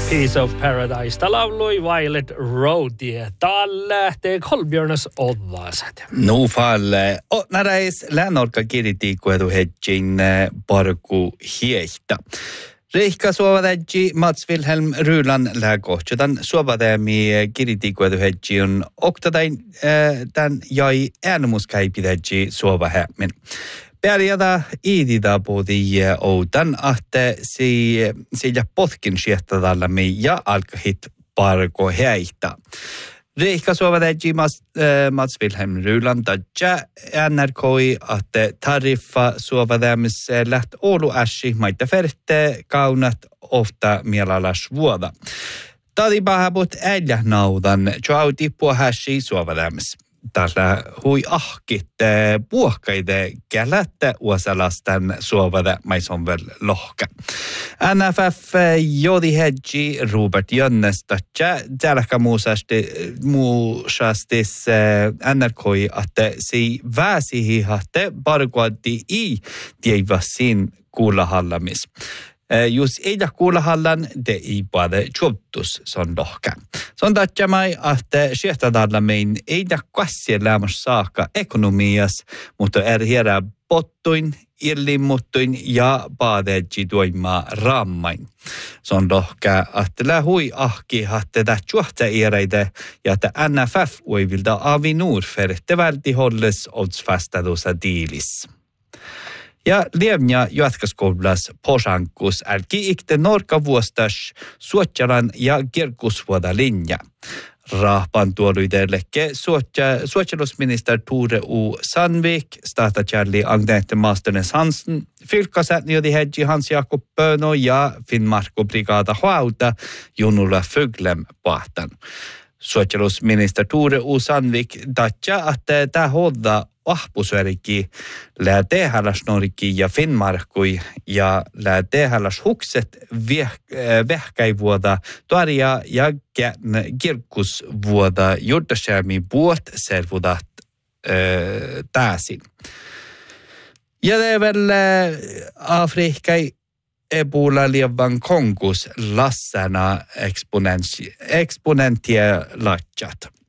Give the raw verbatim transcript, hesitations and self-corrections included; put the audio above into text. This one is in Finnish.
Piece of Paradise. Tää laului Violet Roadie. Tää lähtee Kolbjörnes Ollaset. Nu falle. O näräis läänorka kiritiikkuetu hetjin parku hiehtä. Reikka suovadäji Mats Wilhelm Rylan lääkohtsutan suovadämi kiritiikkuetu hetjin oktatain tän jäi äänemuskäipidäji suovahämmin. Pärjätä iiditä puhuti outan, että se ja potkin siehtadallamme ja alkahit parko häihtä. Reikka suovadäji Mats Wilhelm Rylan tadja N R K I, että tariffa suovadämis läht Oulu äsi maita färte kaunat ofta mielalas vuoda. Tadi pahabut äljä naudan, jo tippua häsi suovadämis. Tällä hui ahkit puhkaide kälättä uosalastan suovada maison väl lohka. N F F jodi hedji Robert Jönnes tatja tälläkä muusastis N R K I, että si väsihi hatte parkuatti i tievasin kuulahallamis. Jos ei da kuulahallan, de ei bare tjottus son lohka. Son tatja mai, että siehtadalla mein ei da kassia lämmäs saakka ekonomias, mutta er hierä pottuin, illimuttuin ja paadeji tuimaa rammain. Son lohka, että lähui ahki, että da tjuhta ereide ja että N F F uivilda avinur färte välti hålles oddsfastadusa diilis. Ja lievnja jatkaskoulas posankus älki ikte norka vuostas suotjalan ja kirkusvuoda linja. Rahpan tuoluidelleke suotjalusminister Tore U. Sandvik, statsråd Agnete Masternes Hansen, fylkasäätiödi hedji Hans Jakob Pöno ja Finnmarko brigada Hauta Junula Föglem pahtan. Suotjalusminister Tore U. Sandvik datja, että tämä hodda ahpusverikki lää tehälläs norikki ja Finnmarkui ja lää tehälläs hukset vehkäivuoda tuoria ja kirkkusvuoda juurtasjärmi vuot servudat täsin. Ja det är väl Afrikai Ebola lievan konkus lassana eksponentia latjat.